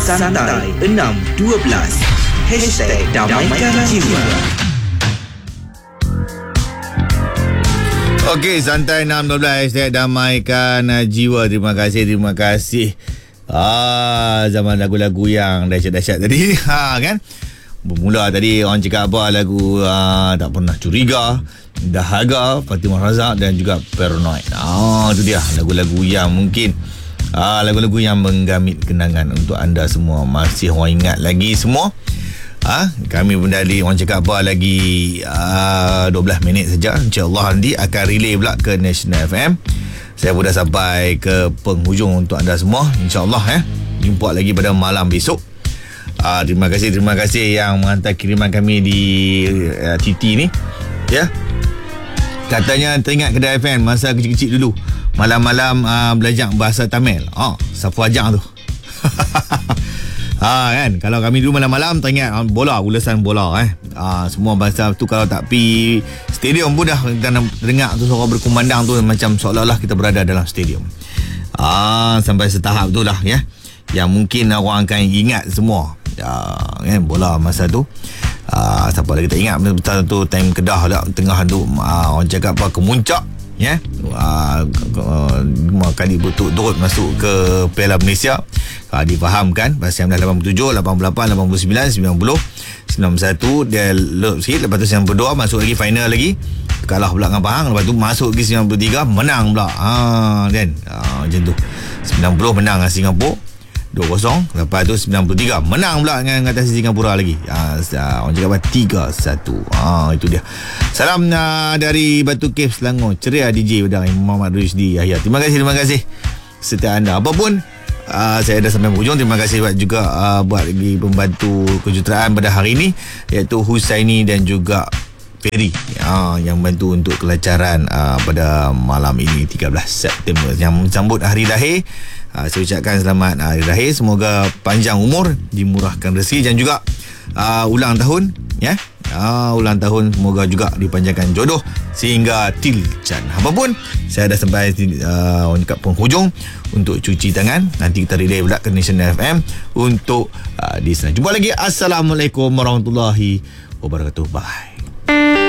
Santai 612 #Damaikan Jiwa. Okey, Santai 612 #Damaikan Jiwa. Terima kasih. Zaman lagu-lagu yang dahsyat-dahsyat tadi. Kan? Bermula tadi orang cakap apa, lagu Tak Pernah Curiga, Dahaga, Fatimah Razak dan juga Paranoid. Itu dia lagu-lagu yang mungkin lagu-lagu yang menggamit kenangan untuk anda semua. Masih orang ingat lagi semua? Kami berdali orang cakap apa lagi 12 minit saja. InsyaAllah nanti akan relay pula ke National FM. Saya pun dah sampai ke penghujung untuk anda semua. InsyaAllah jumpa lagi pada malam besok. Terima kasih yang menghantar kiriman kami di Titi ni. Katanya teringat Kedah FM masa kecil-kecil dulu. Malam-malam belajar bahasa Tamil. Safu Ajang tu. Kan, kalau kami dulu malam-malam teringat bola, ulasan bola. Semua bahasa tu kalau tak pi stadium pun dah dengar tu suara berkumandang tu, macam seolah-olah kita berada dalam stadium. Sampai setahap tu lah yang mungkin orang akan ingat semua. Bola masa tu. Siapa lagi tak ingat betul tu time Kedah dah tengah tu orang cakap apa, kemuncak 5 kali berturut-turut masuk ke Piala Malaysia. Difahamkan pasal 87, 88, 89, 90, 91 dia loop sikit. Lepas tu 92 masuk lagi final lagi, kalah pula dengan Pahang. Lepas tu masuk lagi 93 menang pula kan. Macam tu. 90 menang dengan Singapura 2-0. Lepas tu 93 menang pula dengan atas Singapura lagi. Orang cakap apa, 3-1. Itu dia. Salam dari Batu Cave Selangor. Ceria DJ Udang Muhammad Rusdi Yahya. Terima kasih serta anda. Apapun saya dah sampai hujung. Terima kasih juga buat lagi pembantu kejuruteraan pada hari ini, iaitu Husaini dan juga Ferry yang bantu untuk kelancaran pada malam ini 13 September yang menyambut hari lahir. Saya ucapkan selamat hari lahir, semoga panjang umur, dimurahkan rezeki dan juga ulang tahun ulang tahun semoga juga dipanjangkan jodoh sehingga tilcan. Apapun, saya dah sampai dekat penghujung untuk cuci tangan. Nanti kita relay pula ke National FM untuk di sana. Jumpa lagi. Assalamualaikum warahmatullahi wabarakatuh. Bye.